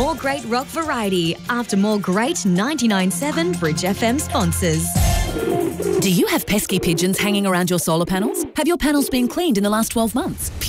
more great rock variety after more great 99.7 Bridge FM sponsors. Do you have pesky pigeons hanging around your solar panels? Have your panels been cleaned in the last 12 months?